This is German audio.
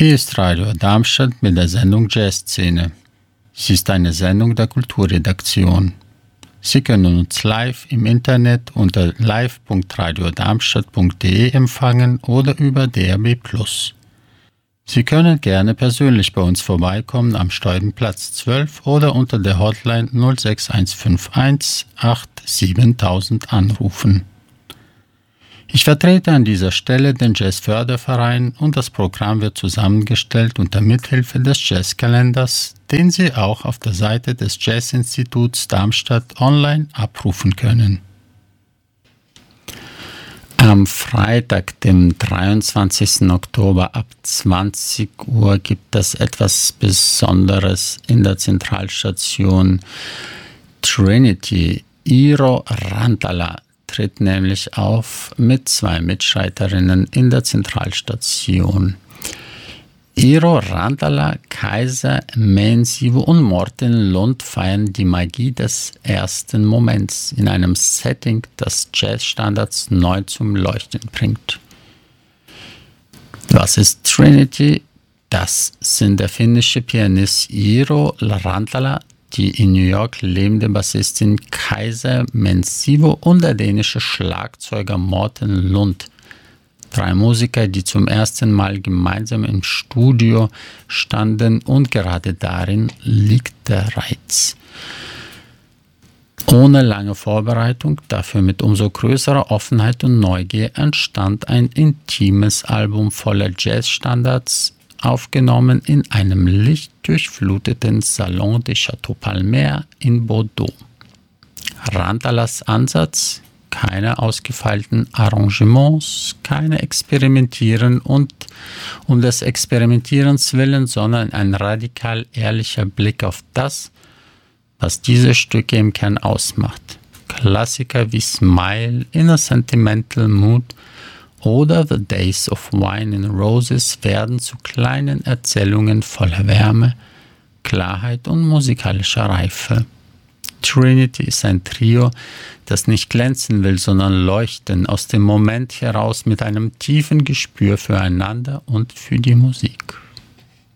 Hier ist Radio Darmstadt mit der Sendung Jazzszene. Sie ist eine Sendung der Kulturredaktion. Sie können uns live im Internet unter live.radiodarmstadt.de empfangen oder über DAB+. Sie können gerne persönlich bei uns vorbeikommen am Steudenplatz 12 oder unter der Hotline 06151 87000 anrufen. Ich vertrete an dieser Stelle den Jazzförderverein und das Programm wird zusammengestellt unter Mithilfe des Jazzkalenders, den Sie auch auf der Seite des Jazzinstituts Darmstadt online abrufen können. Am Freitag, dem 23. Oktober ab 20 Uhr gibt es etwas Besonderes in der Zentralstation Trinity. Eero Rantala tritt nämlich auf mit 2 Mitstreiterinnen in der Zentralstation. Eero Rantala, Kaisa Mensivo und Morten Lund feiern die Magie des ersten Moments in einem Setting, das Jazzstandards neu zum Leuchten bringt. Was ist Trinity? Das sind der finnische Pianist Eero Rantala, die in New York lebende Bassistin Kaisa Mensivo und der dänische Schlagzeuger Morten Lund. 3 Musiker, die zum ersten Mal gemeinsam im Studio standen und gerade darin liegt der Reiz. Ohne lange Vorbereitung, dafür mit umso größerer Offenheit und Neugier entstand ein intimes Album voller Jazzstandards, aufgenommen in einem lichtdurchfluteten Salon des Château Palmer in Bordeaux. Rantalas Ansatz: keine ausgefeilten Arrangements, keine Experimentieren und um des Experimentierens willen, sondern ein radikal ehrlicher Blick auf das, was diese Stücke im Kern ausmacht. Klassiker wie Smile, In a Sentimental Mood oder The Days of Wine and Roses werden zu kleinen Erzählungen voller Wärme, Klarheit und musikalischer Reife. Trinity ist ein Trio, das nicht glänzen will, sondern leuchten, aus dem Moment heraus mit einem tiefen Gespür füreinander und für die Musik.